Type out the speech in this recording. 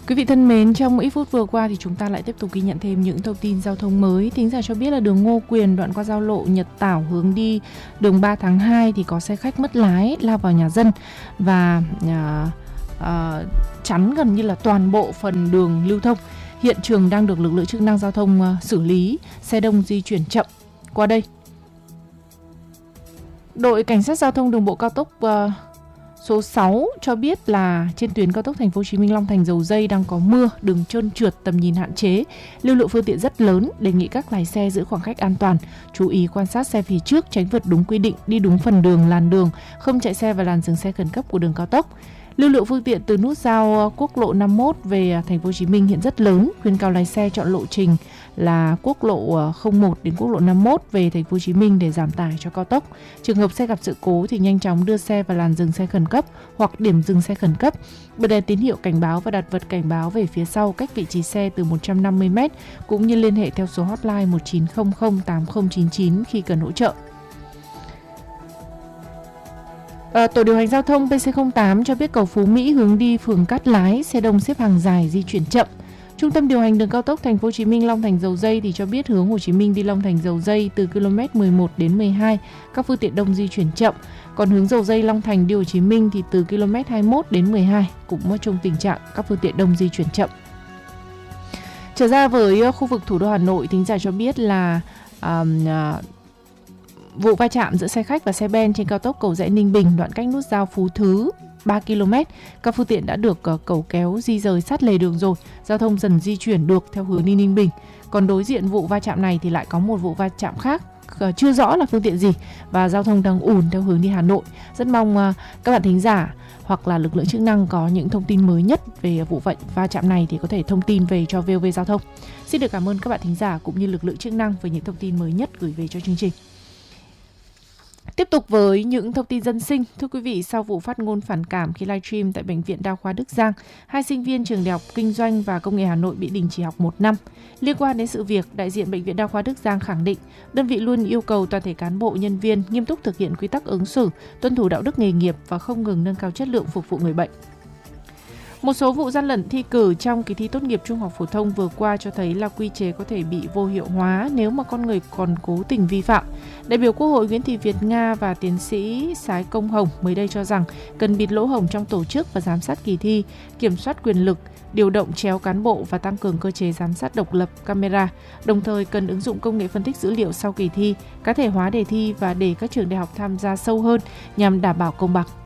Quý vị thân mến, trong ít phút vừa qua thì chúng ta lại tiếp tục ghi nhận thêm những thông tin giao thông mới. Thính giả cho biết là đường Ngô Quyền đoạn qua giao lộ Nhật Tảo hướng đi đường 3 tháng 2 thì có xe khách mất lái lao vào nhà dân và chắn gần như là toàn bộ phần đường lưu thông. Hiện trường đang được lực lượng chức năng giao thông xử lý, xe đông di chuyển chậm qua đây. Đội Cảnh sát Giao thông Đường bộ cao tốc số 6 cho biết là trên tuyến cao tốc Thành phố Hồ Chí Minh Long Thành Dầu Giây đang có mưa, đường trơn trượt, tầm nhìn hạn chế, lưu lượng phương tiện rất lớn, đề nghị các lái xe giữ khoảng cách an toàn, chú ý quan sát xe phía trước, tránh vượt đúng quy định, đi đúng phần đường, làn đường, không chạy xe vào làn dừng xe khẩn cấp của đường cao tốc. Lưu lượng phương tiện từ nút giao quốc lộ 51 về Thành phố Hồ Chí Minh hiện rất lớn, khuyến cáo lái xe chọn lộ trình là quốc lộ 01 đến quốc lộ 51 về Thành phố Hồ Chí Minh để giảm tải cho cao tốc. Trường hợp xe gặp sự cố thì nhanh chóng đưa xe vào làn dừng xe khẩn cấp hoặc điểm dừng xe khẩn cấp. Bật đèn tín hiệu cảnh báo và đặt vật cảnh báo về phía sau cách vị trí xe từ 150 m, cũng như liên hệ theo số hotline 1900 8099 khi cần hỗ trợ. Tổ điều hành giao thông PC08 cho biết cầu Phú Mỹ hướng đi phường Cát Lái, xe đông xếp hàng dài di chuyển chậm. Trung tâm điều hành đường cao tốc Thành phố Hồ Chí Minh Long Thành Dầu Giây thì cho biết hướng Hồ Chí Minh đi Long Thành Dầu Giây từ km 11 đến 12 các phương tiện đông di chuyển chậm. Còn hướng Dầu Giây Long Thành đi Hồ Chí Minh thì từ km 21 đến 12 cũng trong tình trạng các phương tiện đông di chuyển chậm. Trở ra với khu vực thủ đô Hà Nội, thính giả cho biết là vụ va chạm giữa xe khách và xe ben trên cao tốc Cầu Giẽ Ninh Bình đoạn cách nút giao Phú Thứ 3 km. Các phương tiện đã được cẩu kéo di rời sát lề đường rồi, giao thông dần di chuyển được theo hướng đi Ninh Bình. Còn đối diện vụ va chạm này thì lại có một vụ va chạm khác, chưa rõ là phương tiện gì và giao thông đang ùn theo hướng đi Hà Nội. Rất mong các bạn thính giả hoặc là lực lượng chức năng có những thông tin mới nhất về vụ va chạm này thì có thể thông tin về cho VOV Giao thông. Xin được cảm ơn các bạn thính giả cũng như lực lượng chức năng với những thông tin mới nhất gửi về cho chương trình. Tiếp tục với những thông tin dân sinh. Thưa quý vị, sau vụ phát ngôn phản cảm khi livestream tại Bệnh viện Đa khoa Đức Giang, 2 sinh viên trường Đại học Kinh doanh và Công nghệ Hà Nội bị đình chỉ học 1 năm. Liên quan đến sự việc, đại diện Bệnh viện Đa khoa Đức Giang khẳng định, đơn vị luôn yêu cầu toàn thể cán bộ, nhân viên nghiêm túc thực hiện quy tắc ứng xử, tuân thủ đạo đức nghề nghiệp và không ngừng nâng cao chất lượng phục vụ người bệnh. Một số vụ gian lận thi cử trong kỳ thi tốt nghiệp trung học phổ thông vừa qua cho thấy là quy chế có thể bị vô hiệu hóa nếu mà con người còn cố tình vi phạm. Đại biểu Quốc hội Nguyễn Thị Việt Nga và tiến sĩ Sái Công Hồng mới đây cho rằng cần bịt lỗ hổng trong tổ chức và giám sát kỳ thi, kiểm soát quyền lực, điều động chéo cán bộ và tăng cường cơ chế giám sát độc lập camera. Đồng thời cần ứng dụng công nghệ phân tích dữ liệu sau kỳ thi, cá thể hóa đề thi và để các trường đại học tham gia sâu hơn nhằm đảm bảo công bằng.